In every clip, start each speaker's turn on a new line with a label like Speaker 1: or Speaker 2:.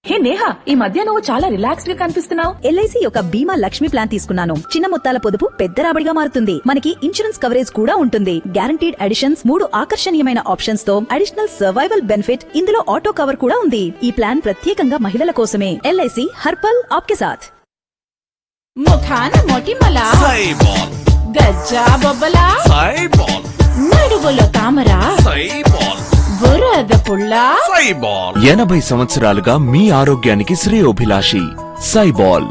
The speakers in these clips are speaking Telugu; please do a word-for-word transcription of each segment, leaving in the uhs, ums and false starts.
Speaker 1: హే నేహా, ఈ మధ్య నువ్వు చాలా రిలాక్స్డ్ గా కనిపిస్తున్నావు.
Speaker 2: ఎల్ఐసి యొక్క బీమా లక్ష్మి ప్లాన్ తీసుకున్నాను. చిన్న మొత్తాల పొదుపు పెద్ద రాబడిగా మారుతుంది. మనకి ఇన్సూరెన్స్ కవరేజ్ కూడా ఉంటుంది. గ్యారంటీడ్ అడిషన్స్, మూడు ఆకర్షణీయమైన ఆప్షన్స్ తో అడిషనల్ సర్వైవల్ బెనిఫిట్, ఇందులో ఆటో కవర్ కూడా ఉంది. ఈ ప్లాన్ ప్రత్యేకంగా మహిళల కోసమే. ఎల్ఐసి హర్పల్ ఆప్కే సాథ్.
Speaker 3: ముఖాన మొటిమల
Speaker 4: సైబాల్,
Speaker 3: గజ్జా బొబ్బల
Speaker 4: సైబాల్,
Speaker 3: నడువులో తామర
Speaker 4: సైబాల్,
Speaker 3: బురద పుల్ల
Speaker 4: సైబాల్. ఎనభై సంవత్సరాలుగా మీ ఆరోగ్యానికి శ్రేయోభిలాషి సైబాల్.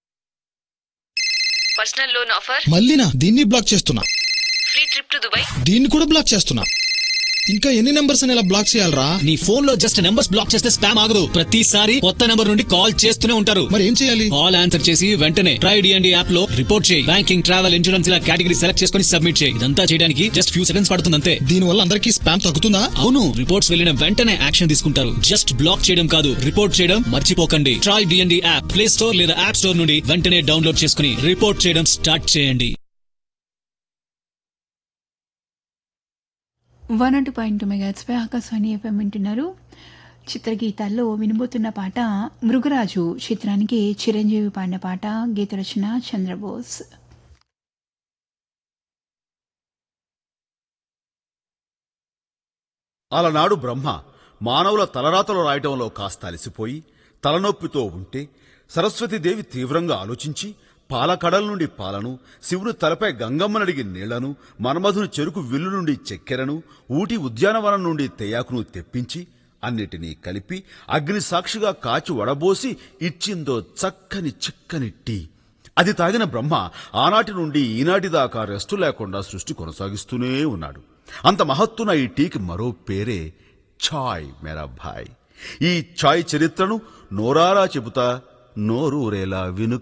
Speaker 5: Personal loan offer.
Speaker 6: మళ్ళీనా? దీన్ని బ్లాక్ చేస్తున్నా.
Speaker 5: Free trip to Dubai.
Speaker 6: దీన్ని కూడా బ్లాక్ చేస్తున్నా. ఇంకా ఎన్ని నెంబర్స్ అని ఇలా బ్లాక్ చేయాలరా?
Speaker 7: నీ ఫోన్ లో జస్ట్ నెంబర్స్ బ్లాక్ చేస్తే స్పామ్ ఆగదు. ప్రతిసారి కొత్త నెంబర్ నుండి కాల్ చేస్తూనే ఉంటారు.
Speaker 6: మరి ఏం చేయాలి?
Speaker 7: కాల్ ఆన్సర్ చేసి వెంటనే ట్రై డిఎండి యాప్ లో రిపోర్ట్ చేయి. బ్యాంకింగ్, ట్రావెల్, ఇన్సూరెన్స్ ఇలా కేటగిరీ సెలెక్ట్ చేసుకుని సబ్మిట్ చేయి. ఇదంతా చేయడానికి జస్ట్ ఫ్యూ సెకండ్స్ పడుతుంది అంతే.
Speaker 6: దీని వల్ల అందరికీ స్పామ్ తగ్గుతుందా?
Speaker 7: అవును, రిపోర్ట్స్ వెళ్ళిన వెంటనే యాక్షన్ తీసుకుంటారు. జస్ట్ బ్లాక్ చేయడం కాదు, రిపోర్ట్ చేయడం మర్చిపోకండి. Try DND app play store లేదా యాప్ స్టోర్ నుండి వెంటనే డౌన్లోడ్ చేసుకుని రిపోర్ట్ చేయడం స్టార్ట్ చేయండి.
Speaker 8: వన్ అంటూ పాయింట్ మెగాట్స్ పై ఆకాశవాణి ఎఫ్ఎం వింటున్నారు. చిత్రగీతాల్లో వినబోతున్న పాట మృగరాజు చిత్రానికి చిరంజీవి పాడిన పాట. గీత రచన చంద్రబోస్.
Speaker 9: అలనాడు బ్రహ్మ మానవుల తలరాతలు రాయటంలో కాస్త అలసిపోయి తలనొప్పితో ఉంటే సరస్వతీదేవి తీవ్రంగా ఆలోచించి పాలకడల నుండి పాలను, శివుని తలపై గంగమ్మనడిగి నీళ్లను, మన్మధుని చెరుకు విల్లు నుండి చక్కెరను, ఊటి ఉద్యానవనం నుండి తేయాకును తెప్పించి అన్నిటినీ కలిపి అగ్ని సాక్షిగా కాచి వడబోసి ఇచ్చిందో చక్కని చిక్కని టీ. అది తాగిన బ్రహ్మ ఆనాటి నుండి ఈనాటి దాకా రెస్టు లేకుండా సృష్టి కొనసాగిస్తూనే ఉన్నాడు. అంత మహత్తున ఈ టీకి మరో పేరే ఛాయ్ మేరా భాయ్. ఈ ఛాయ్ చరిత్రను నోరారా చెబుతా, నోరూరేలా విను.